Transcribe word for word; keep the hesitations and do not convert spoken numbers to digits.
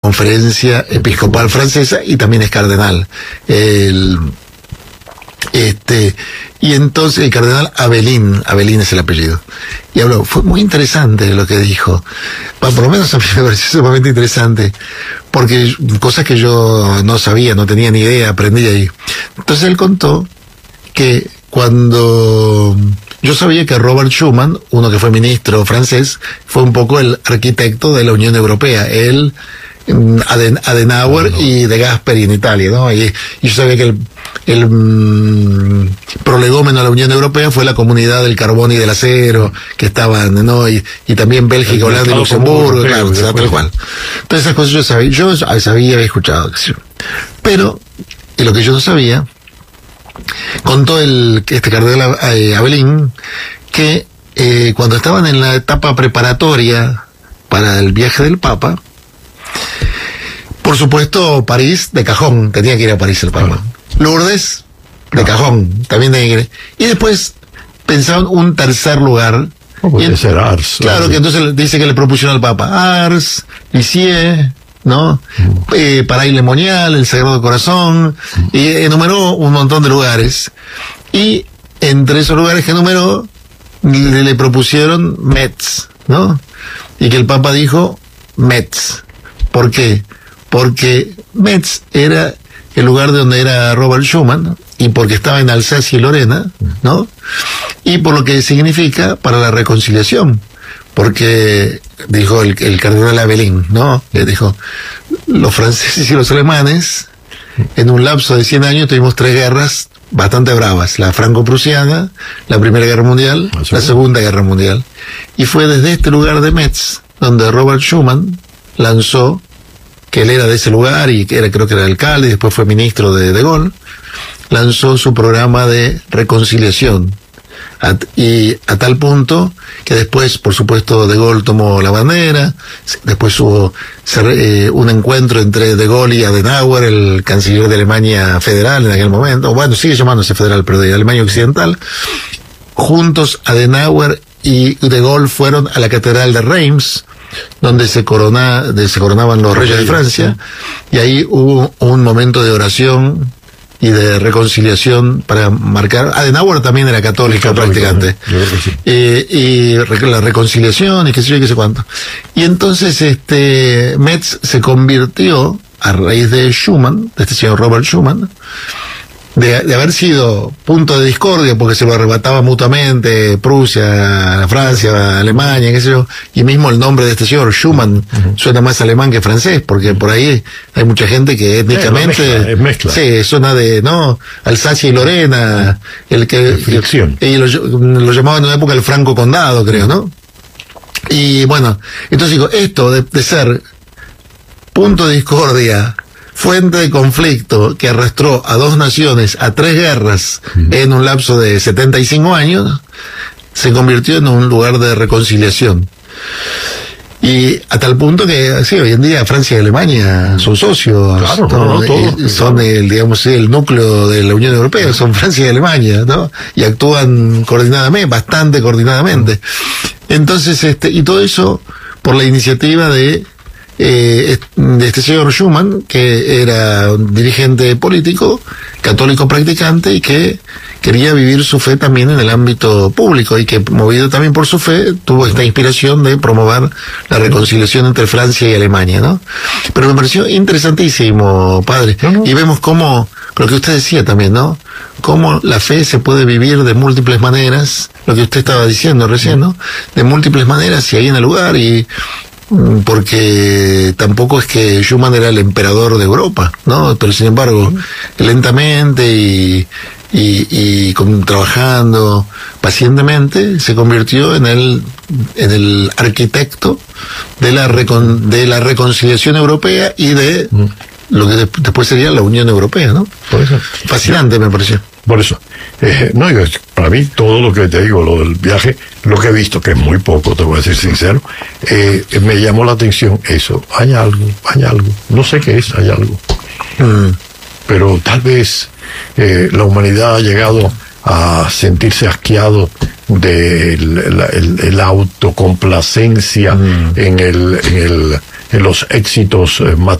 conferencia episcopal francesa y también es cardenal. El, este, y entonces el cardenal Abelín, Abelín es el apellido. Y habló, fue muy interesante lo que dijo. Bueno, por lo menos a mí me pareció sumamente interesante, porque cosas que yo no sabía, no tenía ni idea, aprendí ahí. Entonces él contó que cuando... Yo sabía que Robert Schuman, uno que fue ministro francés, fue un poco el arquitecto de la Unión Europea. Él, Aden, Adenauer y De Gasperi en Italia, ¿no? Y, y yo sabía que el, el um, prolegómeno a la Unión Europea fue la Comunidad del Carbón y del Acero, que estaban, ¿no? Y, y también Bélgica, Holanda y Luxemburgo, claro, o sea, tal cual. Entonces esas cosas yo sabía, yo sabía, había escuchado. Pero, y lo que yo no sabía, contó el este cardenal eh, Abelín que eh, cuando estaban en la etapa preparatoria para el viaje del Papa, por supuesto París de cajón, tenía que ir a París el Papa. Lourdes de cajón, también tenía que ir. Y después pensaban un tercer lugar. ¿Cómo puede ser Ars? Claro, que entonces dice que le propusieron al Papa Ars, Lisieux, ¿no? Mm. Eh, Paray-le-Monial, el Sagrado Corazón, mm. y enumeró un montón de lugares. Y entre esos lugares que enumeró, le, le propusieron Metz, ¿no? Y que el Papa dijo Metz. ¿Por qué? Porque Metz era el lugar de donde era Robert Schuman, y porque estaba en Alsacia y Lorena, ¿no? Y por lo que significa para la reconciliación. Porque dijo el, el cardenal Abelín, ¿no? Le dijo, los franceses y los alemanes, en un lapso de cien años tuvimos tres guerras bastante bravas, la franco-prusiana, la Primera Guerra Mundial, ¿Ah, sí? la Segunda Guerra Mundial. Y fue desde este lugar de Metz, donde Robert Schuman lanzó, que él era de ese lugar y que era, creo que era alcalde y después fue ministro de De Gaulle, lanzó su programa de reconciliación. A, y a tal punto que después, por supuesto, De Gaulle tomó la bandera, después hubo eh, un encuentro entre De Gaulle y Adenauer, el canciller de Alemania federal en aquel momento, bueno, sigue llamándose federal, pero de Alemania Occidental. Juntos Adenauer y De Gaulle fueron a la catedral de Reims, donde se, corona, de, se coronaban los reyes de Francia, y ahí hubo un momento de oración y de reconciliación para marcar. Adenauer también era católico, practicante. Sí. Eh, y la reconciliación y qué sé yo, qué sé cuánto. Y entonces este Metz se convirtió, a raíz de Schuman, de este señor Robert Schuman, de, de haber sido punto de discordia porque se lo arrebataba mutuamente Prusia, Francia, Alemania, qué sé yo, y mismo el nombre de este señor Schuman uh-huh. suena más alemán que francés, porque por ahí hay mucha gente que étnicamente eh, mezcla, es mezcla. Sí, suena de, ¿no? Alsacia y Lorena, el que y, y lo, lo llamaban en una época el Franco Condado, creo, ¿no? Y bueno, entonces digo, esto de, de ser punto de discordia, fuente de conflicto que arrastró a dos naciones a tres guerras mm. en un lapso de setenta y cinco años, se convirtió en un lugar de reconciliación. Y a tal punto que, sí, hoy en día Francia y Alemania son socios, claro, ¿no? no, no, todo, son claro. el, digamos, el núcleo de la Unión Europea, son Francia y Alemania, ¿no? Y actúan coordinadamente, bastante coordinadamente. Entonces, este, y todo eso por la iniciativa de Eh, de este señor Schuman, que era un dirigente político, católico practicante, y que quería vivir su fe también en el ámbito público, y que, movido también por su fe, tuvo esta inspiración de promover la reconciliación entre Francia y Alemania, ¿no? Pero me pareció interesantísimo, padre. Y vemos cómo, lo que usted decía también, ¿no? Cómo la fe se puede vivir de múltiples maneras, lo que usted estaba diciendo recién, ¿no? De múltiples maneras, y ahí en el lugar, y porque tampoco es que Schuman era el emperador de Europa, ¿no? Pero sin embargo, lentamente y, y, y con, trabajando pacientemente, se convirtió en el, en el arquitecto de la, recon, de la reconciliación europea y de lo que después sería la Unión Europea, ¿no? Por eso. Fascinante, me pareció. Por eso. Eh, no, yo, para mí, todo lo que te digo, lo del viaje, lo que he visto, que es muy poco, te voy a decir sincero, eh, me llamó la atención eso. Hay algo, hay algo. No sé qué es, hay algo. Mm. Pero tal vez eh, la humanidad ha llegado a sentirse asqueado de la el, el autocomplacencia mm. en, el, en, el, en los éxitos eh, materiales.